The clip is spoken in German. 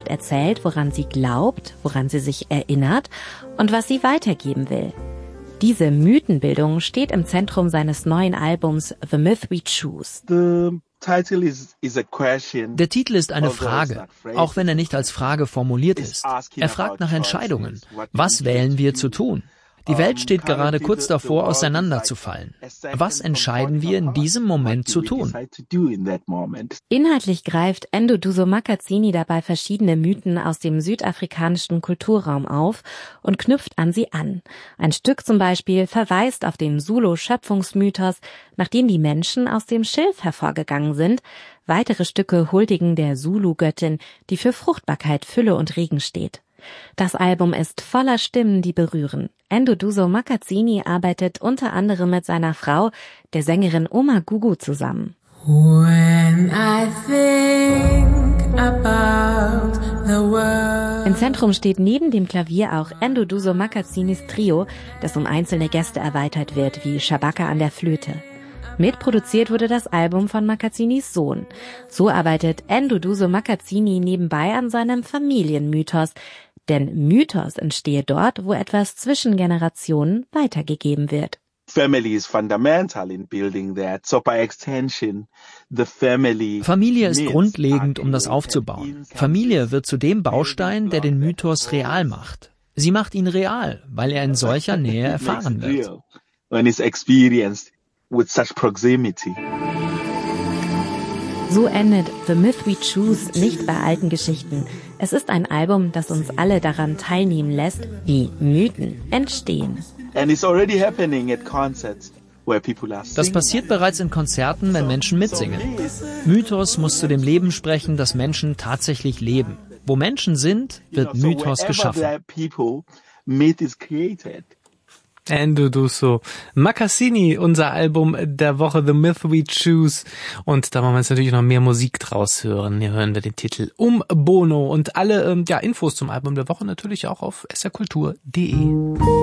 erzählt, woran sie glaubt, woran sie sich erinnert und was sie weitergeben will. Diese Mythenbildung steht im Zentrum seines neuen Albums The Myth We Choose. Der Titel ist eine Frage, auch wenn er nicht als Frage formuliert ist. Er fragt nach Entscheidungen. Was wählen wir zu tun? Die Welt steht gerade kurz davor, auseinanderzufallen. Was entscheiden wir in diesem Moment zu tun? Inhaltlich greift Nduduzo Makatsini dabei verschiedene Mythen aus dem südafrikanischen Kulturraum auf und knüpft an sie an. Ein Stück zum Beispiel verweist auf den Zulu-Schöpfungsmythos, nachdem die Menschen aus dem Schilf hervorgegangen sind. Weitere Stücke huldigen der Zulu-Göttin, die für Fruchtbarkeit, Fülle und Regen steht. Das Album ist voller Stimmen, die berühren. Nduduzo Makatsini arbeitet unter anderem mit seiner Frau, der Sängerin Oma Gugu, zusammen. When I think about the world. Im Zentrum steht neben dem Klavier auch Nduduzo Makatsinis Trio, das um einzelne Gäste erweitert wird, wie Shabaka an der Flöte. Mitproduziert wurde das Album von Makatsinis Sohn. So arbeitet Nduduzo Makatsini nebenbei an seinem Familienmythos. Denn Mythos entstehe dort, wo etwas zwischen Generationen weitergegeben wird. Familie ist grundlegend, um das aufzubauen. Familie wird zu dem Baustein, der den Mythos real macht. Sie macht ihn real, weil er in solcher Nähe erfahren wird. So endet The Myth We Choose nicht bei alten Geschichten. Es ist ein Album, das uns alle daran teilnehmen lässt, wie Mythen entstehen. Das passiert bereits in Konzerten, wenn Menschen mitsingen. Mythos muss zu dem Leben sprechen, das Menschen tatsächlich leben. Wo Menschen sind, wird Mythos geschaffen. Nduduzo Makatsini, unser Album der Woche, The Myth We Choose. Und da wollen wir jetzt natürlich noch mehr Musik draus hören. Hier hören wir den Titel Bono und alle Infos zum Album der Woche natürlich auch auf srkultur.de.